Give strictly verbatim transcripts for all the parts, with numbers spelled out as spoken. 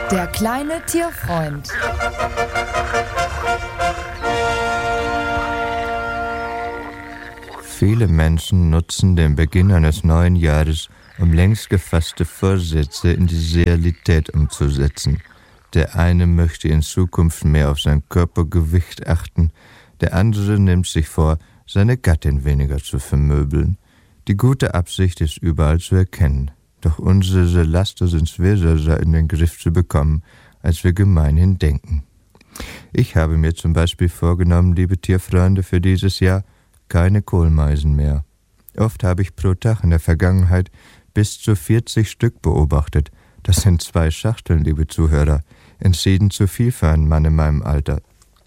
Der kleine Tierfreund. Viele Menschen nutzen den Beginn eines neuen Jahres, um längst gefasste Vorsätze in die Realität umzusetzen. Der eine möchte in Zukunft mehr auf sein Körpergewicht achten, der andere nimmt sich vor, seine Gattin weniger zu vermöbeln. Die gute Absicht ist überall zu erkennen, doch unsere Laster sind schwerer in den Griff zu bekommen, als wir gemeinhin denken. Ich habe mir zum Beispiel vorgenommen, liebe Tierfreunde, für dieses Jahr keine Kohlmeisen mehr. Oft habe ich pro Tag in der Vergangenheit bis zu vierzig Stück beobachtet. Das sind zwei Schachteln, liebe Zuhörer. Entschieden zu viel für einen Mann in meinem Alter.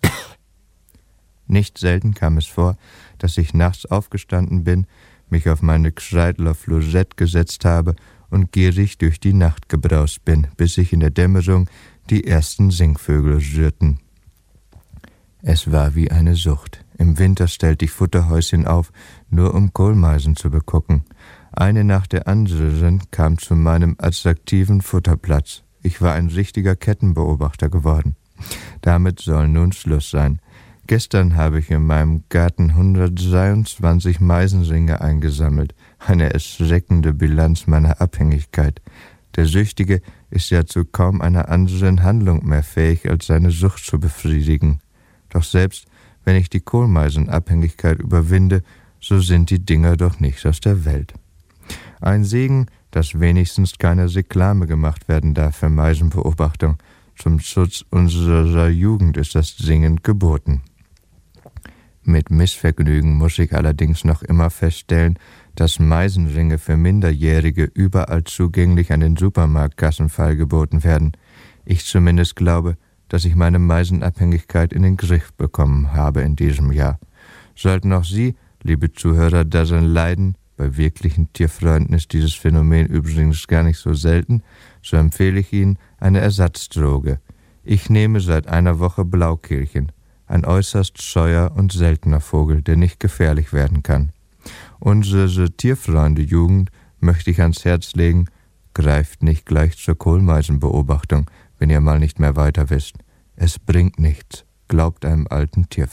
Nicht selten kam es vor, dass ich nachts aufgestanden bin, mich auf meine Kreidler Flosette gesetzt habe und gierig durch die Nacht gebraust bin, bis sich in der Dämmerung die ersten Singvögel rührten. Es war wie eine Sucht. Im Winter stellte ich Futterhäuschen auf, nur um Kohlmeisen zu begucken. Eine nach der anderen kam zu meinem attraktiven Futterplatz. Ich war ein richtiger Kettenbeobachter geworden. Damit soll nun Schluss sein. Gestern habe ich in meinem Garten hundertdreiundzwanzig Meisenringe eingesammelt. Eine erschreckende Bilanz meiner Abhängigkeit. Der Süchtige ist ja zu kaum einer anderen Handlung mehr fähig, als seine Sucht zu befriedigen. Doch selbst wenn ich die Kohlmeisenabhängigkeit überwinde, so sind die Dinger doch nicht aus der Welt. Ein Segen, dass wenigstens keine Reklame gemacht werden darf für Meisenbeobachtung. Zum Schutz unserer Jugend ist das dringend geboten. Mit Missvergnügen muss ich allerdings noch immer feststellen, dass Meisenringe für Minderjährige überall zugänglich an den Supermarktkassen feilgeboten werden. Ich zumindest glaube, dass ich meine Meisenabhängigkeit in den Griff bekommen habe in diesem Jahr. Sollten auch Sie, liebe Zuhörer, daran leiden, bei wirklichen Tierfreunden ist dieses Phänomen übrigens gar nicht so selten, so empfehle ich Ihnen eine Ersatzdroge. Ich nehme seit einer Woche Blaukehlchen, ein äußerst scheuer und seltener Vogel, der nicht gefährlich werden kann. Unsere Tierfreunde-Jugend möchte ich ans Herz legen, greift nicht gleich zur Kohlmeisenbeobachtung, wenn ihr mal nicht mehr weiter wisst. Es bringt nichts, glaubt einem alten Tierfreund.